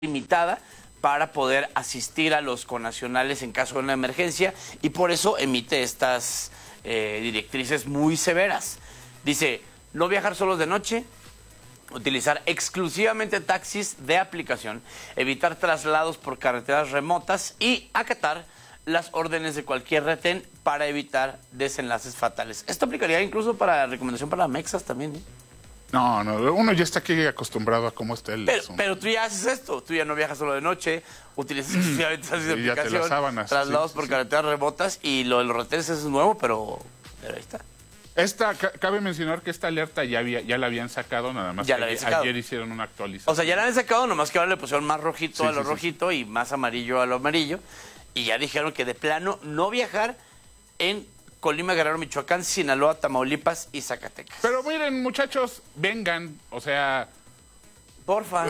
limitada para poder asistir a los connacionales en caso de una emergencia y por eso emite estas directrices muy severas. Dice, no viajar solos de noche, utilizar exclusivamente taxis de aplicación, evitar traslados por carreteras remotas y acatar las órdenes de cualquier retén para evitar desenlaces fatales. Esto aplicaría incluso para recomendación para mexas también, ¿eh? No, uno ya está aquí acostumbrado a cómo está el asunto. Pero tú ya haces esto, tú ya no viajas solo de noche, utilizas exclusivamente taxis de aplicación, sábanas, traslados por carreteras remotas y lo de los retenes es nuevo, pero ahí está. Cabe mencionar que esta alerta ya la habían sacado, nada más ya que ayer hicieron una actualización. O sea, ya la habían sacado, nomás que ahora le pusieron más rojito a lo rojito y más amarillo a lo amarillo. Y ya dijeron que de plano no viajar en Colima, Guerrero, Michoacán, Sinaloa, Tamaulipas y Zacatecas. Pero miren, muchachos, vengan, o sea... Porfa.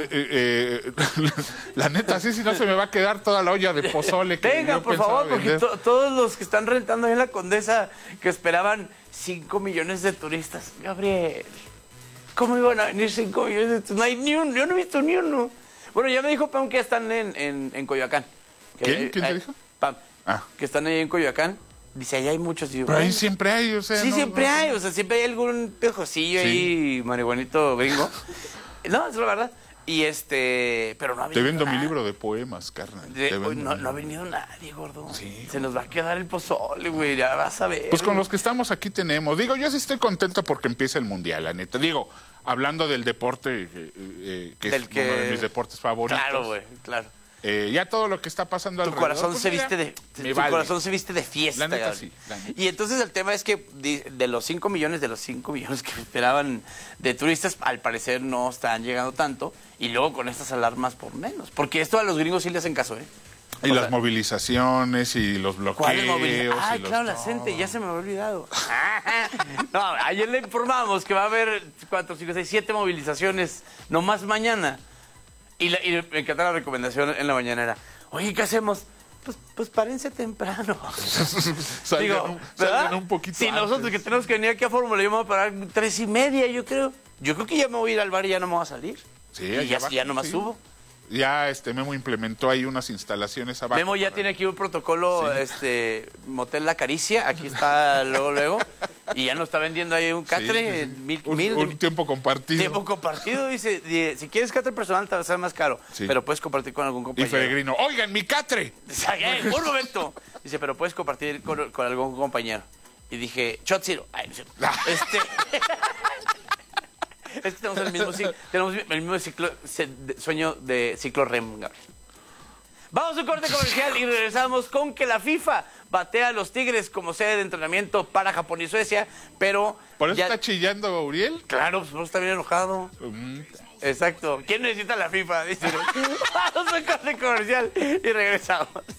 La neta, sí, si no se me va a quedar toda la olla de pozole que vengan, por favor, porque todos los que están rentando ahí en la Condesa que esperaban 5 millones de turistas. Gabriel, ¿cómo iban a venir 5 millones de turistas? No hay ni uno, yo no he visto ni uno. Bueno, ya me dijo Pam que están en Coyoacán. ¿Quién te dijo? Pam, que están ahí en Coyoacán. Dice, allá hay muchos. Digo, pero ahí siempre hay, o sea... Sí, siempre hay, o sea, siempre hay algún pejocillo ahí, marihuanito gringo. No, es la verdad. Y pero no ha venido. Te vendo mi libro de poemas, carnal. No ha venido nadie, gordo. Sí. Se nos va a quedar el pozole, güey, ya vas a ver. Pues con los que estamos aquí tenemos. Digo, yo sí estoy contento porque empieza el Mundial, la neta. Digo, hablando del deporte, que es uno de mis deportes favoritos. Claro, güey, claro. Ya todo lo que está pasando alrededor. Corazón se viste corazón se viste de fiesta. La neta, sí, la neta. Y entonces el tema es que de los 5 millones que esperaban de turistas, al parecer no están llegando tanto. Y luego con estas alarmas por menos. Porque esto a los gringos sí le hacen caso, ¿eh? Y las movilizaciones y los bloqueos. ¿Cuáles movilizaciones? Ay, claro, la gente, ya se me había olvidado. No, ayer le informamos que va a haber 4, 5, 6, 7 movilizaciones nomás mañana. Y me encanta la recomendación en la mañanera. Oye, ¿qué hacemos? Pues párense temprano. salgan un poquito si antes. Nosotros que tenemos que venir aquí a Fórmula, yo me voy a parar 3:30, yo creo. Yo creo que ya me voy a ir al bar y ya no me voy a salir. Sí, y ya nomás subo. Ya Memo implementó ahí unas instalaciones abajo. Memo ya tiene aquí un protocolo, Motel La Caricia, aquí está luego. Y ya nos está vendiendo ahí un catre, un tiempo compartido. Tiempo compartido, dice, si quieres catre personal te va a ser más caro, pero puedes compartir con algún compañero. Y Peregrino, oigan, mi catre. Un momento. Dice, pero puedes compartir con algún compañero. Y dije, Shot Zero. Ay, no sé. Es que tenemos el mismo sueño de ciclo REM, Gabriel. Vamos a un corte comercial y regresamos con que la FIFA batea a los Tigres como sede de entrenamiento para Japón y Suecia, pero... ¿Por eso está chillando Uriel? Claro, pues por eso está bien enojado. Exacto. ¿Quién necesita la FIFA? Dice. Vamos a un corte comercial y regresamos.